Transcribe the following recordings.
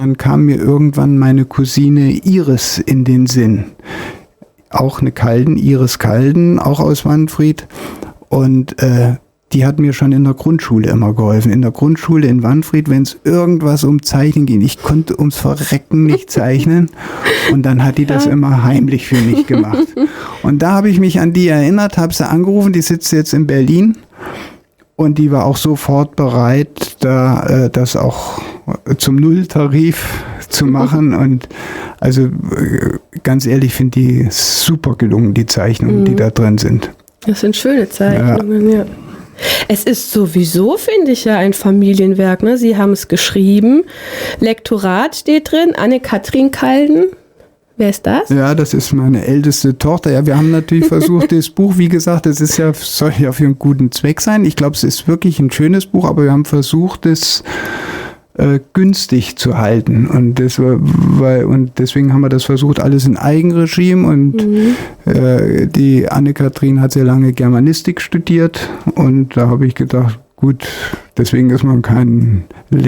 Dann kam mir irgendwann meine Cousine Iris in den Sinn. Auch eine Kalden, Iris Kalden, auch aus Wanfried. Und die hat mir schon in der Grundschule immer geholfen. In der Grundschule in Wanfried, wenn es irgendwas um Zeichnen ging. Ich konnte ums Verrecken nicht zeichnen. Und dann hat die das immer heimlich für mich gemacht. Und da habe ich mich an die erinnert, habe sie angerufen. Die sitzt jetzt in Berlin. Und die war auch sofort bereit, da das auch zum Nulltarif zu machen. Und also ganz ehrlich, finde die super gelungen, die Zeichnungen, die da drin sind. Das sind schöne Zeichnungen, ja. Es ist sowieso, finde ich, ja ein Familienwerk. Ne? Sie haben es geschrieben. Lektorat steht drin, Anne-Kathrin Kalden. Wer ist das? Ja, das ist meine älteste Tochter. Ja, wir haben natürlich versucht, das Buch, wie gesagt, es ist ja, soll ja für einen guten Zweck sein. Ich glaube, es ist wirklich ein schönes Buch, aber wir haben versucht, es günstig zu halten. Und deswegen haben wir das versucht, alles in Eigenregime. Und die Anne-Kathrin hat sehr lange Germanistik studiert. Und da habe ich gedacht, gut, deswegen ist man kein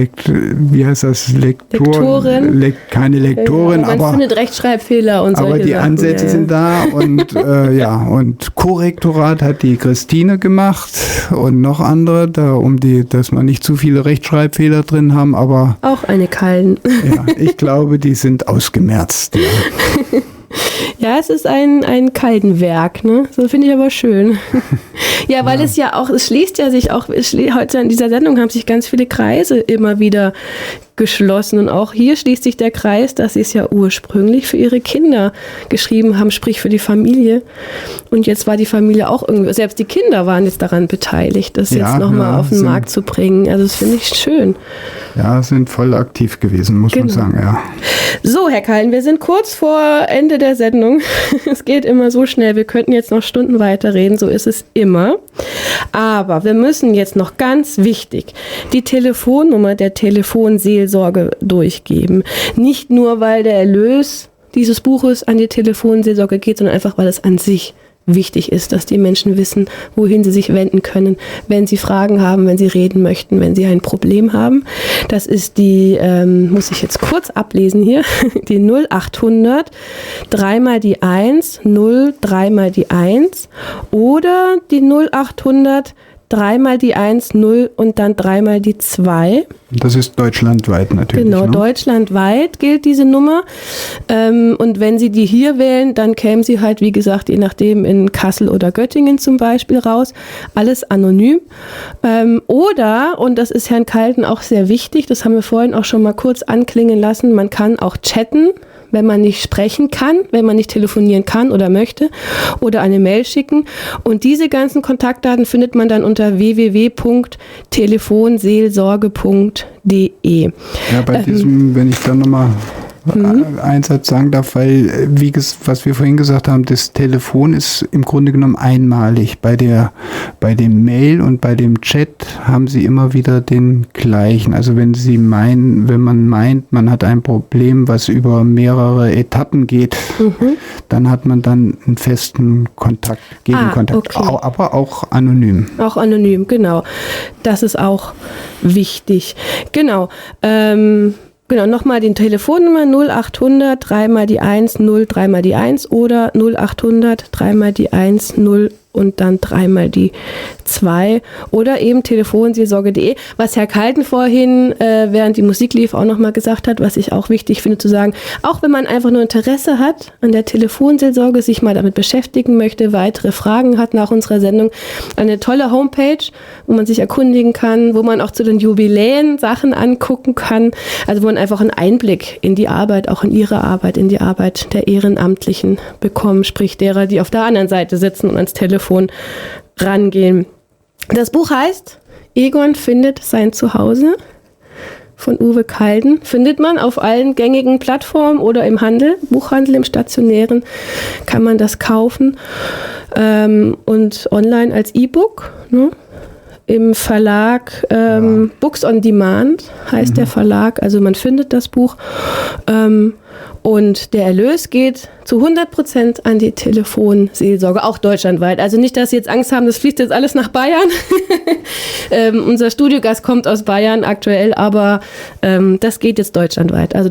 Lektorin. Keine Lektorin, ja, man findet Rechtschreibfehler und solche aber die Sachen, Ansätze sind da und und Korrektorat hat die Christine gemacht und noch andere, dass man nicht zu viele Rechtschreibfehler drin haben, aber auch eine Kalden. Ja, ich glaube, die sind ausgemerzt. Ja. Ja, es ist ein Kaldenwerk, ne? So finde ich aber schön. Ja, weil es ja auch, es schließt ja sich auch, heute in dieser Sendung haben sich ganz viele Kreise immer wieder geschlossen und auch hier schließt sich der Kreis, dass sie es ja ursprünglich für ihre Kinder geschrieben haben, sprich für die Familie. Und jetzt war die Familie auch irgendwie, selbst die Kinder waren jetzt daran beteiligt, das jetzt nochmal auf den Markt zu bringen. Also das finde ich schön. Ja, sind voll aktiv gewesen, muss man sagen, ja. So, Herr Kalden, wir sind kurz vor Ende der Sendung. Es geht immer so schnell, wir könnten jetzt noch Stunden weiterreden, so ist es immer. Aber wir müssen jetzt noch ganz wichtig die Telefonnummer der Telefonseelsorge durchgeben. Nicht nur, weil der Erlös dieses Buches an die Telefonseelsorge geht, sondern einfach, weil es an sich wichtig ist, dass die Menschen wissen, wohin sie sich wenden können, wenn sie Fragen haben, wenn sie reden möchten, wenn sie ein Problem haben. Das ist die, muss ich jetzt kurz ablesen hier, die 0800 3 die 1, 0 3 die 1 oder die 0800 3 die 1, 0 und dann 3 die 2. Das ist deutschlandweit natürlich. Genau, deutschlandweit gilt diese Nummer. Und wenn Sie die hier wählen, dann kämen Sie halt, wie gesagt, je nachdem in Kassel oder Göttingen zum Beispiel raus. Alles anonym. Oder, und das ist Herrn Kalden auch sehr wichtig, das haben wir vorhin auch schon mal kurz anklingen lassen, man kann auch chatten, wenn man nicht sprechen kann, wenn man nicht telefonieren kann oder möchte, oder eine Mail schicken. Und diese ganzen Kontaktdaten findet man dann unter www.telefonseelsorge.de. Ja, bei diesem, wenn ich dann nochmal einen Satz sagen darf, weil, was wir vorhin gesagt haben, das Telefon ist im Grunde genommen einmalig. Bei dem Mail und bei dem Chat haben sie immer wieder den gleichen. Also wenn man meint, man hat ein Problem, was über mehrere Etappen geht, dann hat man dann einen festen Kontakt, Gegenkontakt, okay. Aber auch anonym. Auch anonym, genau. Das ist auch wichtig. Genau. Genau, nochmal die Telefonnummer 0800 3 die 1, 0 3 die 1 oder 0800 3 die 1, 0 und dann 3 die 2 oder eben telefonseelsorge.de, was Herr Kalden vorhin, während die Musik lief, auch nochmal gesagt hat, was ich auch wichtig finde zu sagen, auch wenn man einfach nur Interesse hat an der Telefonseelsorge, sich mal damit beschäftigen möchte, weitere Fragen hat nach unserer Sendung, eine tolle Homepage, wo man sich erkundigen kann, wo man auch zu den Jubiläen Sachen angucken kann, also wo man einfach einen Einblick in die Arbeit, auch in ihre Arbeit, in die Arbeit der Ehrenamtlichen bekommt, sprich derer, die auf der anderen Seite sitzen und ans Telefon rangehen. Das Buch heißt Egon findet sein Zuhause von Uwe Kalden. Findet man auf allen gängigen Plattformen oder im Handel, Buchhandel, im Stationären kann man das kaufen und online als E-Book, ne? Im Verlag Books on Demand heißt der Verlag, also man findet das Buch und der Erlös geht zu 100% an die Telefonseelsorge, auch deutschlandweit. Also nicht, dass Sie jetzt Angst haben, das fließt jetzt alles nach Bayern. Unser Studiogast kommt aus Bayern aktuell, aber das geht jetzt deutschlandweit. Also